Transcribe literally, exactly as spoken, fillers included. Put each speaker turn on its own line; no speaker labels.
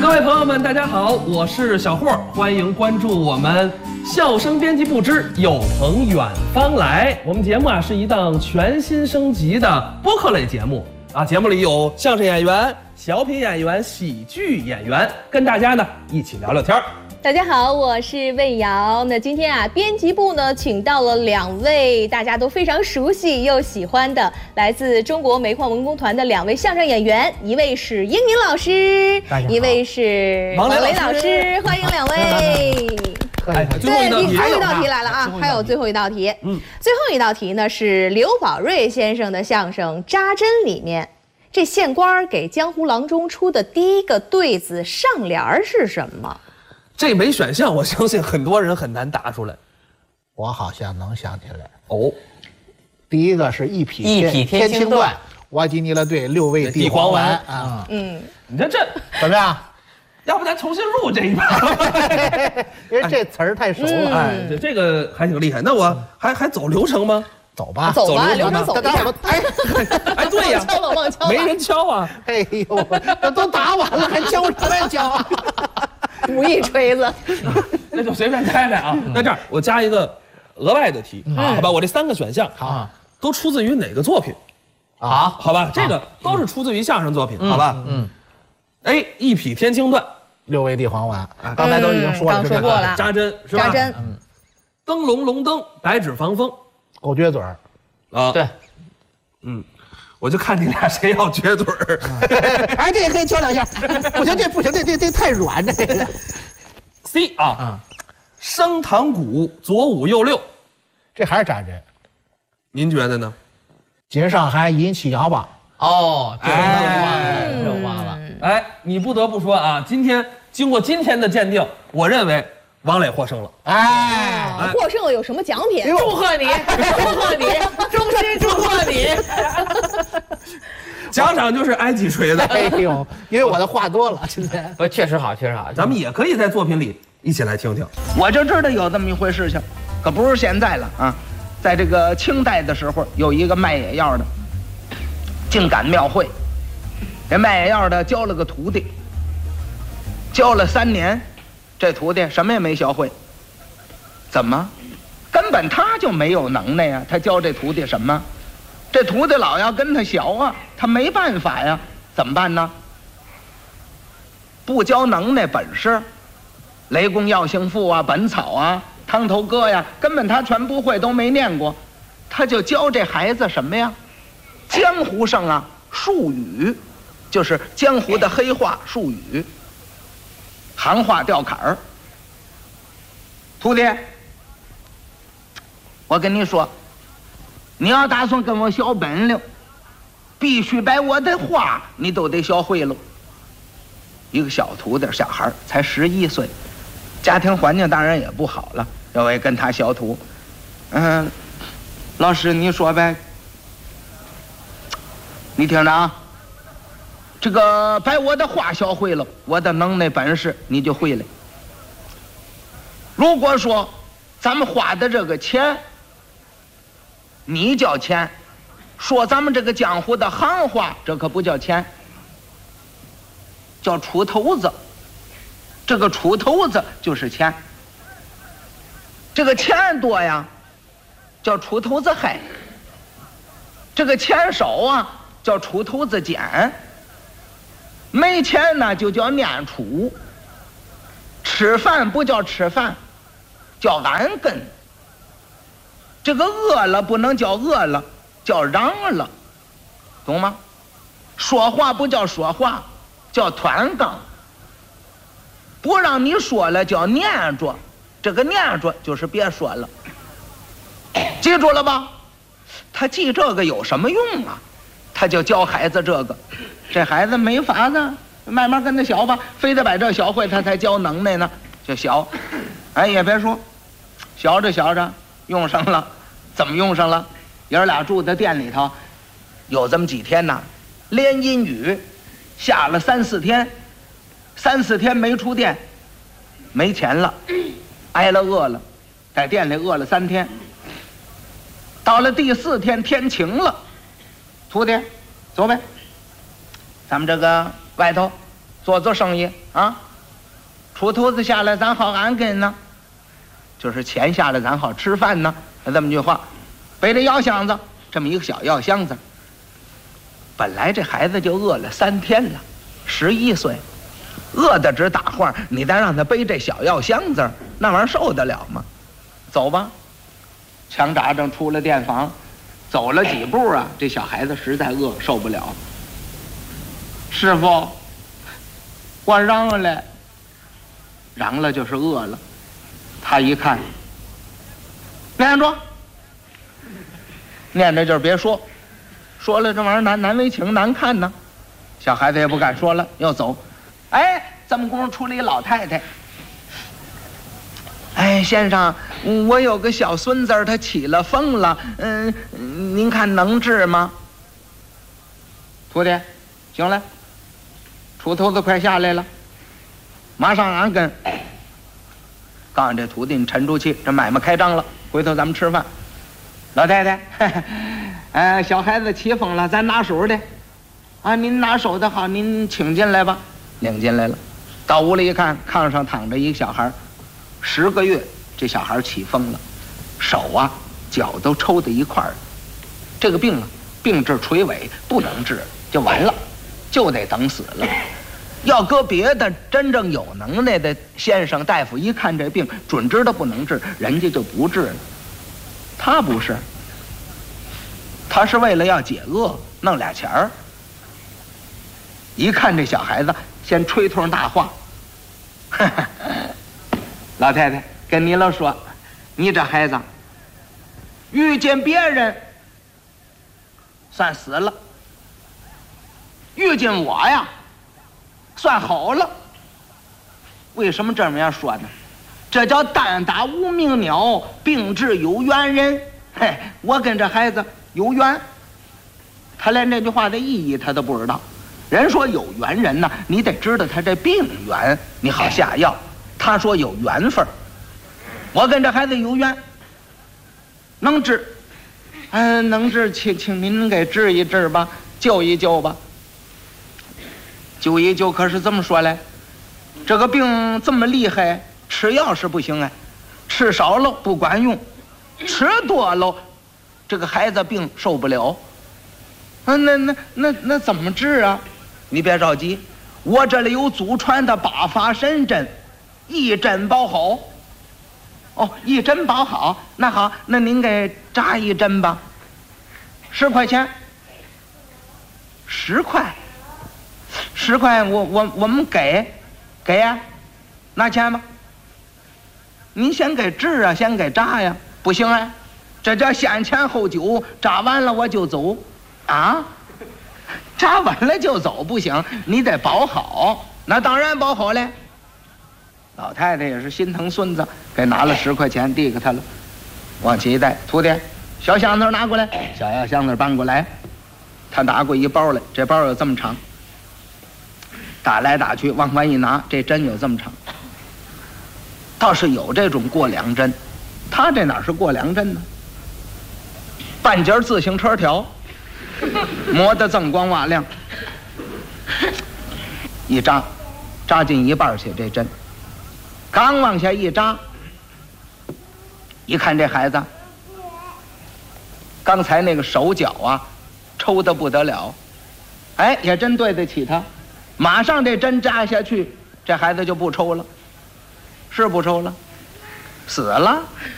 各位朋友们，大家好，我是小霍，欢迎关注我们笑声编辑部之有朋远方来。我们节目啊是一档全新升级的播客类节目啊，节目里有相声演员、小品演员、喜剧演员，跟大家呢一起聊聊天。
大家好，我是魏瑶。那今天啊，编辑部呢请到了两位大家都非常熟悉又喜欢的，来自中国煤矿文工团的两位相声演员，一位是英宁老师，一位是王雷老师，欢迎两位。
哎，最后一道题，
最后一道题来了啊！还有最后一道题，嗯，最后一道题呢是刘宝瑞先生的相声《扎针》里面，这县官给江湖郎中出的第一个对子上联是什么？
这没选项，我相信很多人很难答出来。
我好像能想起来
哦。
第一个是一匹
一匹天青缎，
我给你了对六味地黄丸啊。
嗯，
你看这
怎么样？
要不咱重新录这一把？
因为这词儿太熟了。
哎，这这个还挺厉害。那我还还走流程吗？
走吧，
走吧，流程走一下。
哎
哎，对呀，
敲了忘敲了，
没人敲啊。
哎呦，这都打完了，还敲什么敲？
武艺锤子，
那就随便猜猜啊。那这样，我加一个额外的题，好吧？我这三个选项，
好，
都出自于哪个作品？
好，
好吧，这个都是出自于相声作品，好吧？嗯。A 一匹天青缎，
六味地黄丸，刚才都已经说了，
刚说过了。
扎针是吧？
扎针。
嗯。灯笼龙灯，白纸防风，
狗撅嘴儿。
啊，
对，
嗯。我就看你俩谁要撅嘴儿，
哎，这也可以敲两下，不行，这不行，这这这太软，这个。
C 啊，嗯，升堂鼓，左五右六，
这还是扎针。
您觉得呢？
锦上寒，银起摇吧。
哦，这
哎，
这花了，
哎，你不得不说啊，今天经过今天的鉴定，我认为王磊获胜了。
哎，
获胜了有什么奖品？
祝贺你，祝贺你，衷心祝贺你。
奖赏就是挨几锤子。
哎呦，因为我的话多了，今天。
不，确实好，确实好。
咱们也可以在作品里一起来听听。
我就知道有这么一回事情，可不是现在了啊。在这个清代的时候，有一个卖野药的，竟赶庙会。这卖野药的教了个徒弟，教了三年，这徒弟什么也没学会。怎么？根本他就没有能耐呀！他教这徒弟什么？这徒弟老要跟他学啊，他没办法呀，怎么办呢？不教能耐本事，雷公药性赋啊，本草啊，汤头歌呀，根本他全不会，都没念过，他就教这孩子什么呀？江湖上啊，术语，就是江湖的黑话术语，行话吊坎儿。徒弟，我跟你说，你要打算跟我学本领，必须把我的话你都得学会了。一个小徒弟，小孩才十一岁，家庭环境当然也不好了。有位跟他学徒，嗯，老师你说呗，你听着啊，这个把我的话学会了，我的能耐本事你就会了。如果说咱们花的这个钱，你叫钱，说咱们这个江湖的行话，这可不叫钱，叫出头子。这个出头子就是钱，这个钱多呀，叫出头子嗨；这个钱少啊，叫出头子俭。没钱呢，就叫念出。吃饭不叫吃饭，叫安根。这个饿了不能叫饿了，叫嚷了，懂吗？说话不叫说话，叫团纲。不让你说了叫念着，这个念着就是别说了，记住了吧？他记这个有什么用啊？他就教孩子这个，这孩子没法子，慢慢跟他学吧，非得把这学会他才教能耐呢，就学。哎，也别说，学着学着用上了，怎么用上了？爷儿俩住在店里头，有这么几天呢，连阴雨，下了三四天。三四天没出店，没钱了，挨了饿了，在店里饿了三天。到了第四天天晴了，徒弟，走呗，咱们这个外头做做生意啊，出头子下来咱好安根呢，就是钱下来咱好吃饭呢，这么句话。背着药箱子，这么一个小药箱子，本来这孩子就饿了三天了，十一岁，饿得直打晃，你再让他背这小药箱子，那玩意儿受得了吗？走吧，强扎着出了店房，走了几步啊，这小孩子实在饿，受不了。师傅，我嚷了，嚷了就是饿了。他一看，念着，念着就是别说，说了这玩意儿难难为情，难看呢。小孩子也不敢说了，要走。哎，这么功夫出来一老太太。哎，先生，我有个小孙子，他起了风了，嗯，您看能治吗？徒弟，行了，出头子快下来了，马上安跟。告诉这徒弟，你沉住气，这买卖开张了，回头咱们吃饭。老太太，呵呵呃，小孩子起风了，咱拿手的，啊，您拿手的好，您请进来吧。领进来了，到屋里一看，炕上躺着一个小孩，十个月，这小孩起风了，手啊脚都抽在一块儿。这个病啊，病至垂尾，不能治，就完了，就得等死了。要搁别的真正有能耐的先生大夫，一看这病准知道不能治，人家就不治了。他不是，他是为了要解饿，弄俩钱儿。一看这小孩子，先吹通大话。呵呵，老太太跟你了说，你这孩子遇见别人算死了，遇见我呀算好了。为什么这么样说呢？这叫单打无名鸟，并治有缘人。嘿，我跟这孩子有缘，他连这句话的意义他都不知道。人说有缘人呢，你得知道他这病缘，你好下药。他说有缘分，我跟这孩子有缘，能治，嗯、呃，能治，请请您给治一治吧，救一救吧。救一救，可是这么说来，这个病这么厉害，吃药是不行哎，吃少了不管用，吃多了，这个孩子病受不了。啊，那那那那怎么治啊？你别着急，我这里有祖传的八法神针，一针包好。哦，一针包好，那好，那您给扎一针吧，十块钱。十块。十块我我我们给给呀、啊，拿钱吧。您先给治啊，先给扎呀，不行啊，这叫先钱后酒，扎完了我就走啊，扎完了就走不行，你得包好。那当然包好嘞。老太太也是心疼孙子，给拿了十块钱递给他了，往起一带，徒弟，小箱子拿过来，小药箱子搬过来，他拿过一包来，这包有这么长。打来打去，往外一拿，这针有这么长。倒是有这种过梁针，他这哪是过梁针呢？半截自行车条，磨得锃光瓦亮，一扎，扎进一半去。这针刚往下一扎，一看这孩子，刚才那个手脚啊，抽得不得了，哎，也真对得起他。马上这针扎下去，这孩子就不抽了，是不抽了，死了。